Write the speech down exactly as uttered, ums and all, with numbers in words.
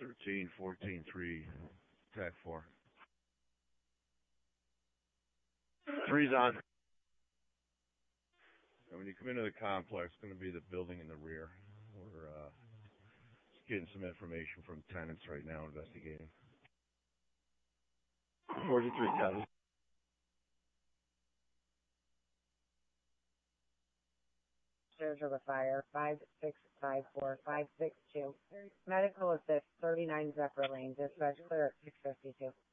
thirteen fourteen three, Tac four. Three's on. And when you come into the complex, it's going to be the building in the rear. We're uh, just getting some information from tenants right now, investigating. forty-three thousand. Surge of a fire, five six five four five six two. Medical assist, thirty-nine Zephyr Lane, dispatch clear at six fifty-two.